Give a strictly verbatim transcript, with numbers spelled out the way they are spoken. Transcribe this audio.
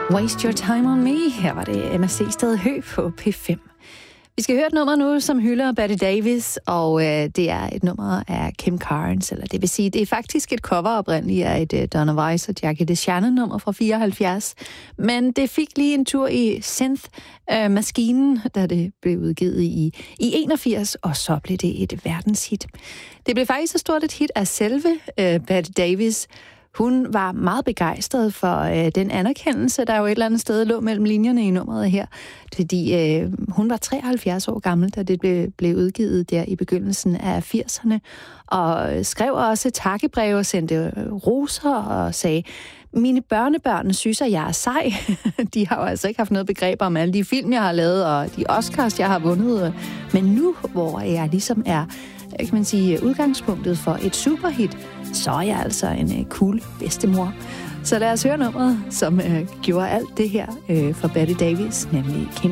Waste Your Time on Me. Her var det M S C Sted Hø på P fem. Vi skal høre et nummer nu, som hylder Betty Davis, og øh, det er et nummer af Kim Carnes, eller det vil sige, det er faktisk et cover oprindeligt af et uh, Donna Weiss og Jackie DeShannon-nummer fra fireoghalvfjerds, men det fik lige en tur i synth-maskinen, øh, da det blev udgivet i, i enogfirs, og så blev det et verdenshit. Det blev faktisk så stort et hit af selve øh, Betty Davis. Hun var meget begejstret for øh, den anerkendelse, der jo et eller andet sted lå mellem linjerne i nummeret her. Fordi øh, hun var treoghalvfjerds år gammel, da det blev, blev udgivet der i begyndelsen af firserne. Og skrev også takkebrev og sendte roser og sagde, mine børnebørn synes, at jeg er sej. De har jo altså ikke haft noget begreb om alle de film, jeg har lavet, og de Oscars, jeg har vundet. Men nu, hvor jeg ligesom er, kan man sige, udgangspunktet for et superhit, så er jeg altså en uh, cool bedstemor. Så lad os høre nummeret, som uh, gjorde alt det her uh, for Betty Davis, nemlig Kim